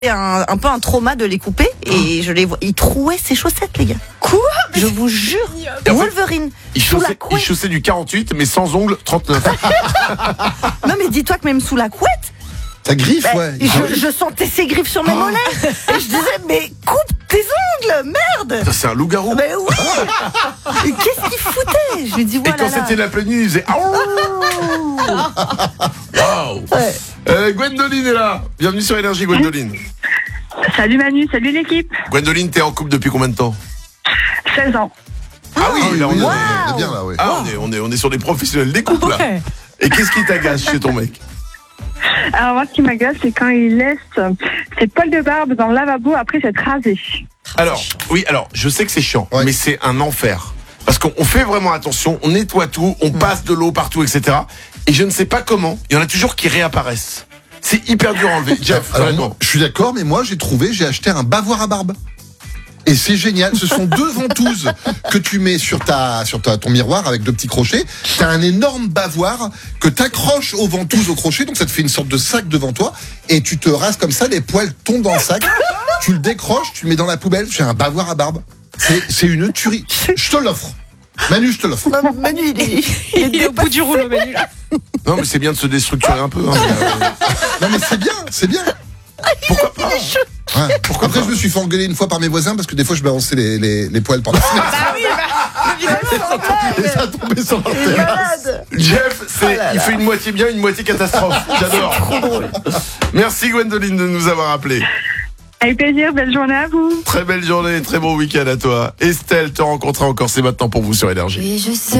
un peu un trauma de les couper et je les vois. Ils trouaient ses chaussettes, les gars. Quoi? Je vous jure. En fait, Wolverine. Il Sous la chaussait, couette. du 48, mais sans ongles, 39. Non, mais dis-toi que même sous la couette, Ça griffe, ouais. je sentais ses griffes sur mes mollets. Et je disais, mais coupe tes ongles, merde. Ça, c'est un loup-garou. Mais oui. Mais qu'est-ce qu'il foutait? Je lui dis, Et voilà. quand c'était la pleine nuit, il faisait Waouh. Gwendoline est là. Bienvenue sur Énergie, Gwendoline. Salut Manu, salut l'équipe. Gwendoline, t'es en couple depuis combien de temps? 16 ans. Ah oui, là, on est, on est bien là, oui. on est sur des professionnels des couples, là. Ouais. Et qu'est-ce qui t'agace chez ton mec? Alors moi, ce qui m'agace, c'est quand il laisse ses poils de barbe dans le lavabo après s'être rasé. Alors, je sais que c'est chiant, Ouais. mais c'est un enfer. Parce qu'on fait vraiment attention, on nettoie tout, on passe de l'eau partout, etc. Et je ne sais pas comment, il y en a toujours qui réapparaissent. C'est hyper dur à enlever. Jeff, Alors, vraiment. moi, je suis d'accord, mais moi j'ai acheté un bavoir à barbe. Et c'est génial, ce sont deux ventouses que tu mets sur ton miroir avec deux petits crochets. T'as un énorme bavoir que t'accroches aux ventouses au crochet, donc ça te fait une sorte de sac devant toi, et tu te rases comme ça, les poils tombent dans le sac, tu le décroches, tu le mets dans la poubelle, j'ai un bavoir à barbe. C'est une tuerie. Je te l'offre. Manu, je te l'offre. Non, Manu, il est au bout du rouleau, Manu. Non, mais c'est bien de se déstructurer un peu. Hein. Non mais c'est bien. Pourquoi pas? Ouais. Après, je me suis fait engueuler une fois par mes voisins parce que des fois je balançais les poils par la fenêtre. Et ça tombait sur leur terre. malade. Jeff, il fait une moitié bien, une moitié catastrophe. J'adore. Merci Gwendoline de nous avoir appelés. Avec plaisir, belle journée à vous. Très belle journée, très bon week-end à toi. Estelle te rencontrera encore, c'est maintenant pour vous sur Énergie. Et je sais